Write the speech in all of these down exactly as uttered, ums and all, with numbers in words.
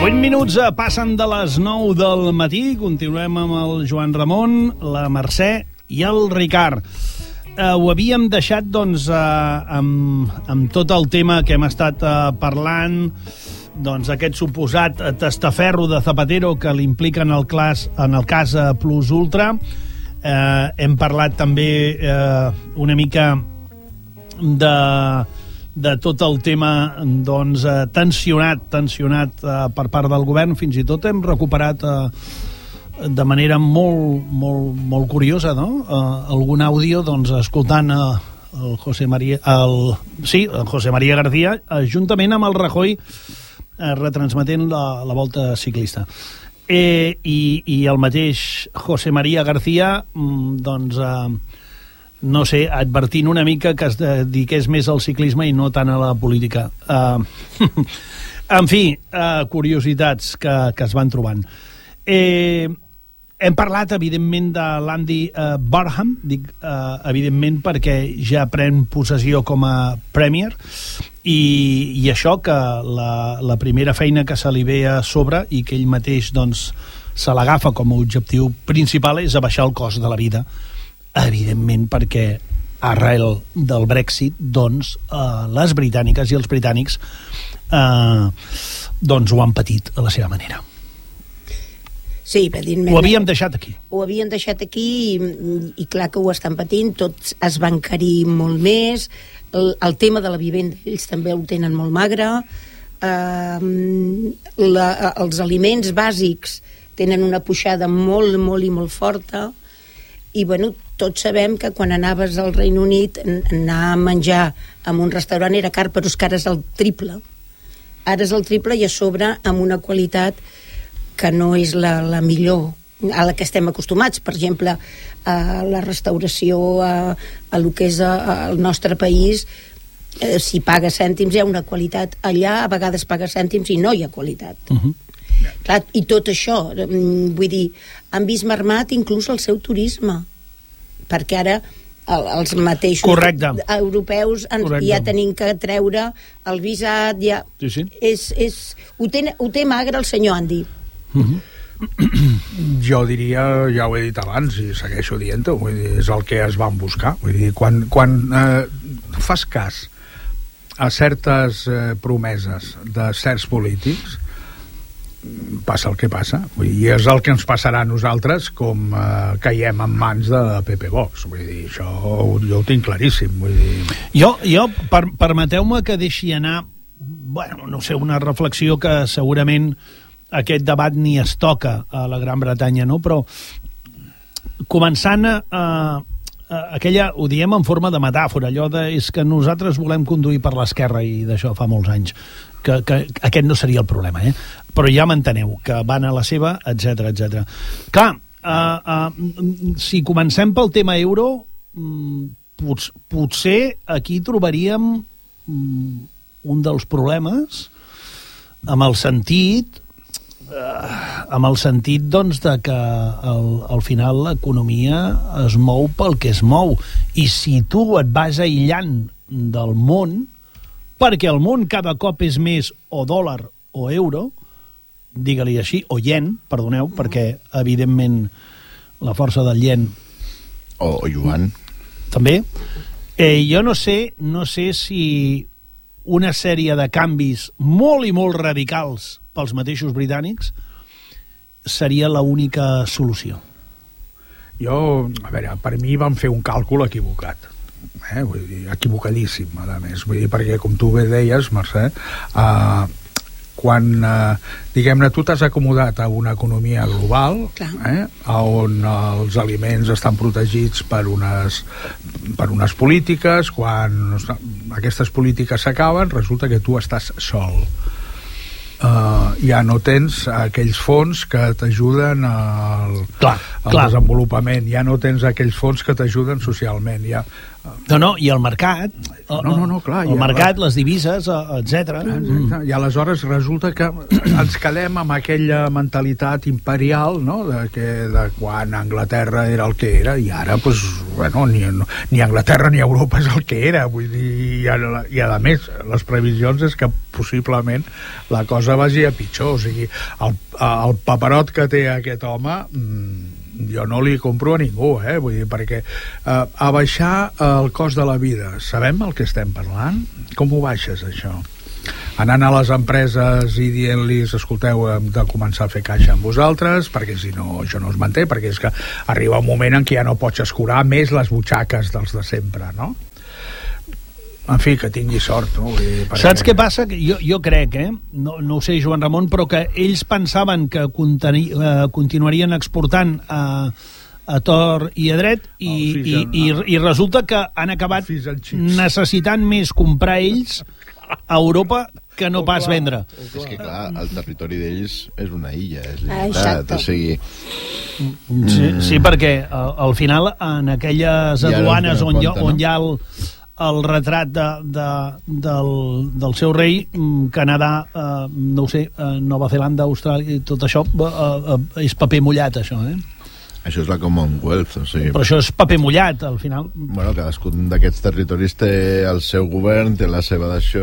vuit minuts passen de les nou del matí. Continuem amb el Joan Ramon, la Mercè i el Ricard. Eh, ho havíem deixat, doncs, eh, amb, amb tot el tema que hem estat eh, parlant, doncs, aquest suposat testaferro de Zapatero que l'implica en el, clas, en el cas eh, Plus Ultra. Eh, hem parlat també eh, una mica de... de tot el tema, doncs, eh, tensionat, tensionat eh, per part del govern. Fins i tot hem recuperat eh, de manera molt, molt, molt curiosa, no? Eh, algun àudio, doncs, escoltant eh, el José María, el, sí, el José María García, eh, juntament amb el Rajoy, eh, retransmetent la, la volta ciclista. Eh, i, I el mateix José María García, mm, doncs... Eh, no sé, advertint una mica que es dediqués més al ciclisme i no tant a la política. Uh, en fi, uh, curiositats que, que es van trobant. Eh, hem parlat, evidentment, de l'Andy uh, Burnham, dic, uh, evidentment, perquè ja pren possessió com a Premier, i, i això, que la, la primera feina que se li ve a sobre i que ell mateix, doncs, se l'agafa com a objectiu principal és abaixar el cost de la vida, evidentment perquè arrel del Brexit, doncs, eh, les britàniques i els britànics eh, doncs ho han patit a la seva manera. Sí, evidentment. Ho havíem deixat aquí. Ho havíem deixat aquí i, i clar que ho estan patint, tots es van encarir molt més, el, el tema de la vivenda ells també ho tenen molt magre, eh, la, els aliments bàsics tenen una pujada molt, molt i molt forta, i bueno, tots sabem que quan anaves al Regne Unit anar a menjar en un restaurant era car, però és que ara és el triple. Ara és el triple i a sobre amb una qualitat que no és la, la millor a la que estem acostumats. Per exemple, a la restauració, a, a lo que és a, a el nostre país, eh, si paga cèntims hi ha una qualitat. Allà a vegades paga cèntims i no hi ha qualitat. Uh-huh. Clar, i tot això, vull dir, han vist mermat inclús el seu turisme, perquè ara el, els mateixos Correcte. europeus ens, Correcte. ja tenim que treure el visat, ja... Sí, sí. És, és, ho, té, ho té magre el senyor Andy. Uh-huh. Jo diria, ja ho he dit abans i segueixo dient-ho, vull dir, és el que es van buscar. Vull dir, quan, quan eh, fas cas a certes eh, promeses de certs polítics, passa el que passa, vull dir, i és el que ens passarà a nosaltres com eh, caiem en mans de P P Vox, vull dir, això jo ho tinc claríssim, vull dir... Jo, jo per, permeteu-me que deixi anar, bueno, no sé, una reflexió que segurament aquest debat ni es toca a la Gran Bretanya, no? Però començant a, a, a aquella, ho diem en forma de metàfora, allò de, és que nosaltres volem conduir per l'esquerra i d'això fa molts anys, que, que aquest no seria el problema, eh? Però ja m'enteneu, que van a la seva, etcètera, etcètera. Clar, uh, uh, si comencem pel tema euro, um, pot, potser aquí trobaríem um, un dels problemes amb el sentit uh, amb el sentit, doncs, de que al, al final l'economia es mou pel que es mou. I si tu et vas aïllant del món, perquè el món cada cop és més o dòlar o euro, digue-li així, o yen, perdoneu, perquè evidentment la força del yen o, o yuan també, eh, jo no sé no sé si una sèrie de canvis molt i molt radicals pels mateixos britànics seria l'única solució. Jo, a veure, per mi van fer un càlcul equivocat, eh? Vull dir, equivocadíssim, a més, vull dir, perquè com tu bé deies, Mercè, eh, quan, eh, diguem-ne, tu t'has acomodat a una economia global, eh, on els aliments estan protegits per unes, per unes polítiques, quan aquestes polítiques s'acaben, resulta que tu estàs sol. Uh, ja no tens aquells fons que t'ajuden al, clar, al clar. desenvolupament, ja no tens aquells fons que t'ajuden socialment, ja... No, no, i el mercat, no, no, no, clar, el ja, mercat, les divises, etcètera. Mm. I aleshores resulta que ens quedem amb aquella mentalitat imperial, no?, de, que, de quan Anglaterra era el que era, i ara, pues, bueno, ni, ni Anglaterra ni Europa és el que era, vull dir, i a, i a més, les previsions és que possiblement la cosa vagi a pitjor. O sigui, el, el paperot que té aquest home, jo no li compro a ningú, eh? Vull dir, perquè eh, abaixar el cost de la vida, sabem el que estem parlant? Com ho baixes, això? Anant a les empreses i dient-los, escolteu, hem de començar a fer caixa amb vosaltres, perquè si no, això no es manté, perquè és que arriba un moment en què ja no pots escurar més les butxaques dels de sempre, no? En fi, que tingui sort, no? Vull dir, perquè... Saps què passa? Jo, jo crec, eh? No, no ho sé, Joan Ramon, però que ells pensaven que conteni, eh, continuarien exportant a, a tor i a dret i, oh, i, en, i, i resulta que han acabat necessitant més comprar ells a Europa que no pas vendre. És que, clar, el territori d'ells és una illa, és Ah, limitat, o sigui... Sí, sí, perquè al, al final, en aquelles Ja no aduanes es on, hi ha, compta, no? on hi ha el, el retrat de, de, del, del seu rei, mm, Canadà, eh, no ho sé, eh, Nova Zelanda, Austràlia, tot això eh, eh, és paper mullat, això, eh? Això és la Commonwealth, o sigui... Però això és paper mullat, al final. Bueno, cadascun d'aquests territoris té el seu govern, té la seva d'això...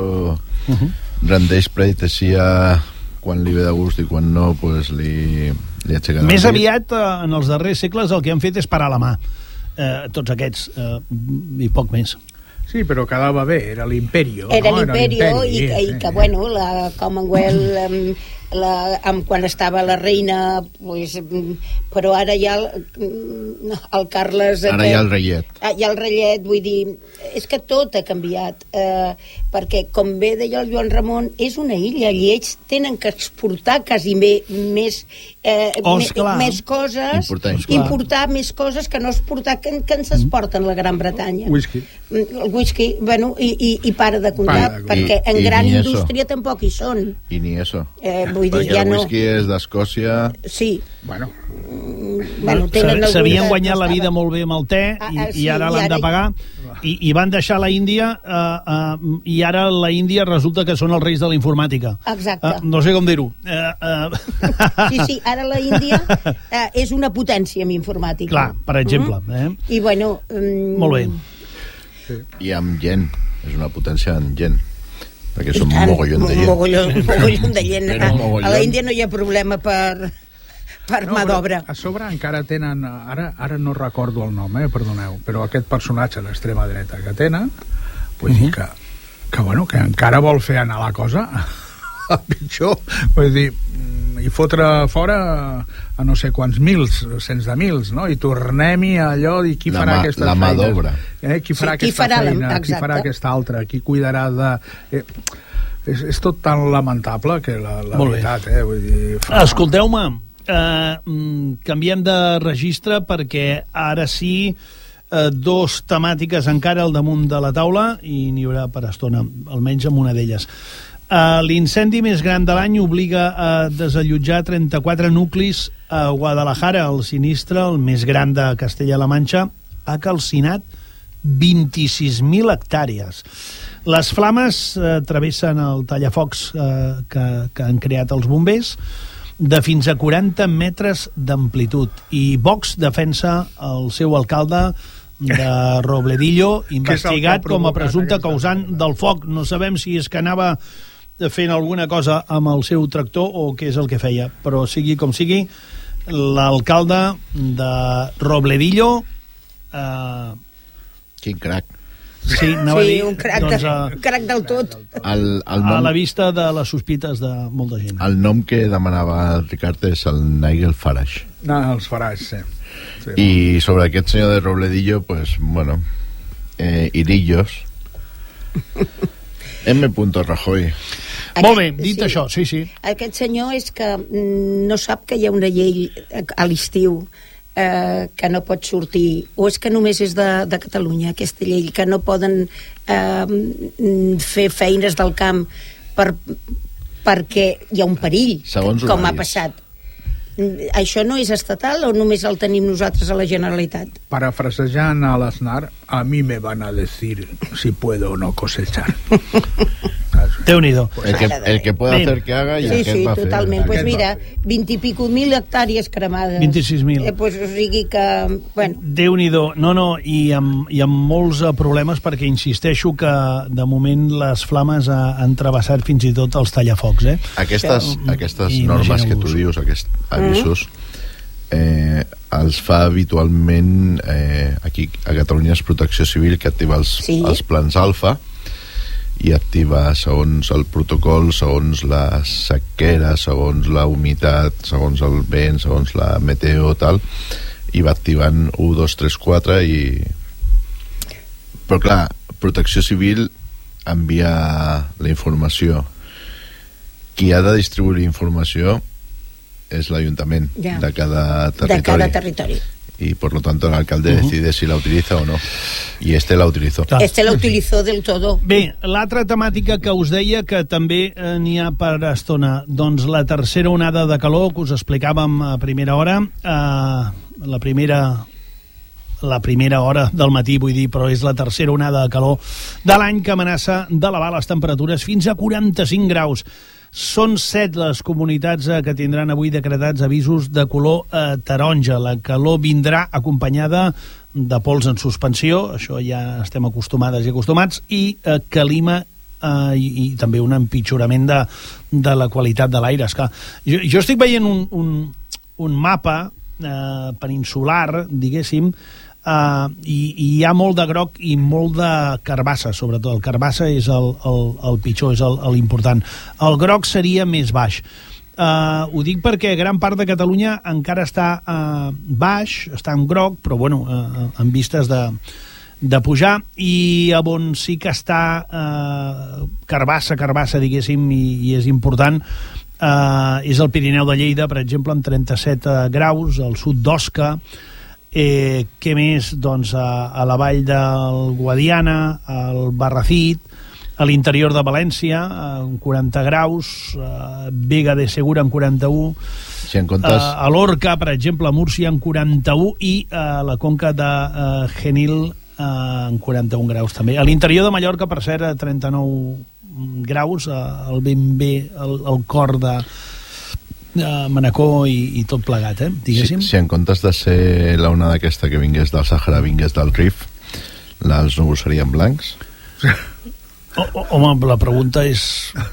Uh -huh. Rendeix pleitessia quan li ve de gust i quan no, pues li, li aixequen... Més aviat, eh, en els darrers segles, el que han fet és parar la mà. Eh, tots aquests, eh, i poc més. Sí, però quedava bé, era l'imperio. Era no? l'imperio i, sí, i que, bueno, la Commonwealth, amb, la, amb, quan estava la reina, pues, però ara ja el, el Carles... Ara hi ha el reiet. Hi ha el reiet, vull dir, és que tot ha canviat, eh, perquè, com bé deia el Joan Ramon, és una illa i ells tenen que exportar quasi bé, més, eh, Oh, me, esclar. més coses, Importar, esclar. importar més coses que no exportar, que, que ens exporten la Gran Bretanya. Whisky. El whisky, bueno, i, i, i para de comptar, Para de- perquè en I- i gran ni eso. indústria tampoc hi són. I ni eso. Eh, vull dir, Perquè ja el no... whisky és d'Escòcia... Sí, Bueno, bueno, tenen Sa- S'havien alguna- guanyat la no vida estava. molt bé amb el te Ah, i, ah, i sí, ara i l'han ara- de pagar i, i van deixar la Índia uh, uh, i ara la Índia resulta que són els reis de la informàtica. Exacte. Uh, no sé com dir-ho. Uh, uh... Sí, sí, ara la Índia eh, és una potència en informàtica. Clar, per exemple. Eh? I bueno... Um, Molt bé. I amb gent. És una potència en gent. Perquè i són tant, mogollon de gent. Mogollon, mogollon de gent. Però A, mogollon. a la Índia no hi ha problema per, per no, mà però d'obra. a sobre encara tenen, ara, ara no recordo el nom, eh, perdoneu, però aquest personatge a l'extrema dreta que tenen, vull uh -huh. dir que, que, bueno, que encara vol fer anar la cosa a pitjor, vull dir, i fotre fora a no sé quants mils, cents de mils, no? I tornem-hi a allò de qui La farà mà- aquesta la mà feina. d'obra. Eh? Qui farà Sí, qui aquesta farà la- feina, qui exacte. farà aquesta altra, qui cuidarà de... Eh, és, és tot tan lamentable que la, la Molt bé. veritat, eh? Vull dir, fa... Escolteu-me, eh, mm, canviem de registre perquè ara sí eh, dos temàtiques encara al damunt de la taula i n'hi haurà per estona, almenys amb una d'elles. Uh, l'incendi més gran de l'any obliga a desallotjar trenta-quatre nuclis a Guadalajara. El sinistre, el més gran de Castella-La Manxa, ha calcinat vint-i-sis mil hectàrees. Les flames eh, travessen el tallafocs eh, que, que han creat els bombers de fins a quaranta metres d'amplitud, i Vox defensa el seu alcalde de Robledillo, investigat que ha com a provocat presumpte aquesta causant cosa? del foc. No sabem si és que anava fent alguna cosa amb el seu tractor o què és el que feia, però sigui com sigui, l'alcalde de Robledillo eh, Quin crac. sí, anava Sí, a dir, un crac, doncs, de, eh, un crac del tot. El, el, a nom, la vista de les sospites de molta gent. el nom que demanava el Ricard és el Nigel Farage. No, els faràs, sí. sí. I sobre aquest senyor de Robledillo, pues, bueno, eh, Irillos. M. Rajoy. Molt bé, dit això, sí, sí. Aquest senyor és que mm, no sap que hi ha una llei a l'estiu eh, que no pot sortir, o és que només és de, de Catalunya, aquesta llei, que no poden eh, fer feines del camp per, perquè hi ha un perill, Segons com ha horaris. passat. Mm, Això no és estatal o només el tenim nosaltres a la Generalitat? Parafrasejant a l'Aznar, a mi me van a decir si puedo o no cosechar. Déu-n'hi-do. El que, el que puede hacer que haga y sí, el que sí, va a hacer. totalment. Pues mira, vint i pico mil hectàrees cremades. vint-i-sis mil. Eh, pues, o sigui que... Bueno. Déu-n'hi-do. No, no, i amb, i amb molts uh, problemes, perquè insisteixo que de moment les flames uh, han travessat fins i tot els tallafocs, eh? Aquestes, sí. aquestes I normes que tu dius, aquests avisos, eh, els fa habitualment eh, aquí a Catalunya és Protecció Civil, que activa els, sí. els plans alfa i activa segons el protocol, segons la sequera, segons la humitat, segons el vent, segons la meteo, tal, i va activant u, dos, tres, quatre i... Però clar, Protecció Civil envia la informació. Qui ha de distribuir la informació es el ayuntament ja. de cada territori. De cada territori. Y por lo tanto el alcalde uh-huh. decide si la utiliza o no. Y este la utilizó. Este la utilizó del todo. Bé, l'altra temàtica que us deia, que també eh, n'hi ha per estona, doncs la tercera onada de calor que us explicàvem a primera hora, eh, la primera la primera hora del matí, vull dir, però és la tercera onada de calor de l'any que amenaça d'elevar les temperatures fins a quaranta-cinc graus. Són set les comunitats que tindran avui decretats avisos de color eh, taronja. La calor vindrà acompanyada de pols en suspensió, això ja estem acostumades i acostumats, i eh, calima eh, i, i també un empitjorament de, de la qualitat de l'aire. Esclar, jo, jo estic veient un, un, un mapa eh, peninsular, diguéssim, Uh, i, i hi ha molt de groc i molt de carbassa, sobretot. El carbassa és el, el, el pitjor, és l'important. El groc seria més baix. Uh, ho dic perquè gran part de Catalunya encara està uh, baix, està en groc, però bueno, uh, en vistes de, de pujar, i on sí que està uh, carbassa, carbassa, diguéssim, i, i és important, uh, és el Pirineu de Lleida, per exemple, amb trenta-set graus, al sud d'Osca. Eh, què més? Doncs a, a la vall del Guadiana, al Barracit, a l'interior de València, amb quaranta graus, a Vega de Segura amb quaranta-u, si en comptes... a, a Lorca, per exemple, a Múrcia amb quaranta-u, i a la conca de uh, Genil uh, amb quaranta-un graus també. A l'interior de Mallorca, per cert, a trenta-nou graus, uh, el ben bé, el, el cor de... Uh, Manacor i, i tot plegat, eh? Diguéssim. Si, si en comptes de ser la onada aquesta que vingués del Sàhara vingués del Rif, els núvols serien blancs? Oh, oh, home, la pregunta és...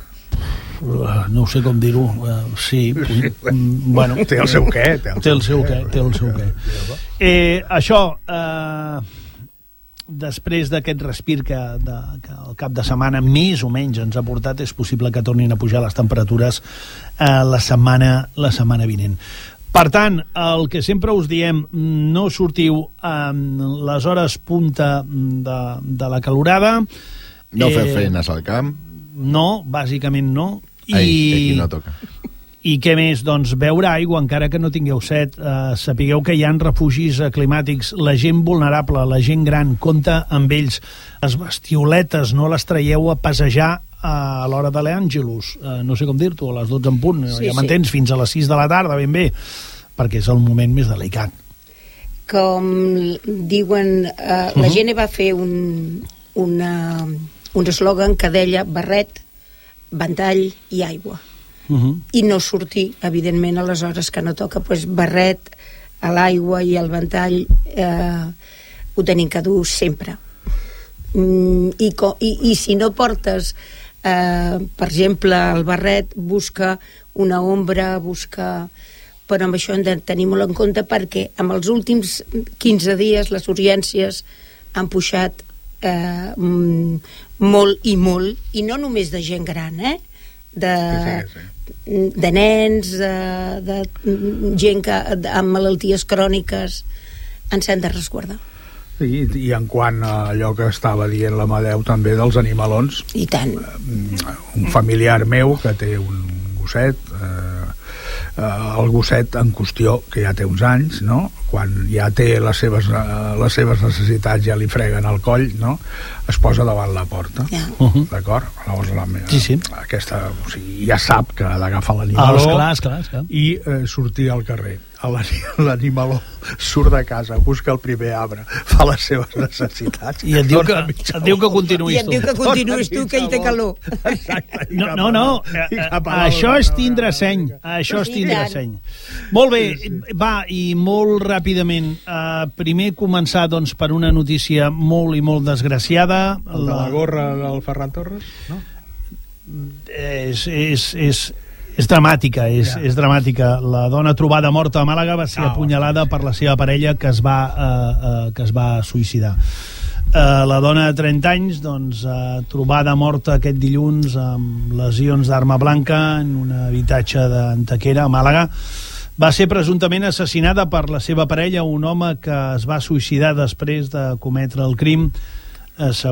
Uh, no sé com dir-ho. Uh, sí, mm, bueno... Té el seu què. Té el, té el seu què, té el seu què. Eh, això... Uh, després d'aquest respir que, de, que el cap de setmana més o menys ens ha portat, és possible que tornin a pujar les temperatures eh, la setmana la setmana vinent. Per tant, el que sempre us diem, no sortiu en les hores punta de, de la calorada. No fer eh, feines al camp. No, bàsicament no. I, Ai, aquí no toca. I què més? Doncs beure aigua, encara que no tingueu set. Eh, sapigueu que hi ha refugis climàtics. La gent vulnerable, la gent gran, compta amb ells. Les bestioletes no les traieu a passejar a l'hora de l'Àngelus. Eh, no sé com dir-t'ho, a les dotze en punt. Sí, ja m'entens, sí. Fins a les sis de la tarda, ben bé, perquè és el moment més delicat. Com diuen, eh, la uh-huh. gent va fer un, una, un eslògan que deia barret, ventall i aigua. Uh-huh. I no sortir, evidentment, a les hores que no toca, doncs barret, a l'aigua i al ventall eh, ho tenim que dur sempre. Mm, i, i, i si no portes eh, per exemple el barret, busca una ombra, busca... però amb això hem de tenir molt en compte, perquè amb els últims quinze dies les urgències han pujat eh, molt i molt, i no només de gent gran, eh? de, sí, sí, sí. de nens, de, de gent que, amb malalties cròniques, ens hem de resguardar. Sí, i en quant a allò que estava dient l'Amadeu també dels animalons, i tant. Un familiar meu que té un gosset, eh, el gosset en qüestió, que ja té uns anys, no? Quan ja té les seves, les seves necessitats, ja li freguen el coll, no? Es posa davant la porta, yeah. uh-huh. d'acord? Llavors la, sí, sí. aquesta, o sigui, ja sap que ha d'agafar l'animal ah, esclar, esclar, esclar. i eh, sortir al carrer. l'animaló surt de casa, busca el primer arbre, fa les seves necessitats i et diu que, et diu que continuïs i et diu que continuïs tu, que hi té calor. Exacte, no, no, no. Això és tindre seny, això és tindre seny. Molt bé, va, i molt ràpidament, uh, primer començar doncs, per una notícia molt i molt desgraciada. El de la gorra del Ferran Torres, no? És, és, és, és dramàtica, és, yeah. és dramàtica. La dona trobada morta a Màlaga va ser ah, apunyalada per la seva parella que es va, uh, uh, que es va suïcidar. Uh, la dona de trenta anys, doncs, uh, trobada morta aquest dilluns amb lesions d'arma blanca en un habitatge d'Antequera, a Màlaga, va ser presumptament assassinada per la seva parella, un home que es va suïcidar després de cometre el crim. Uh,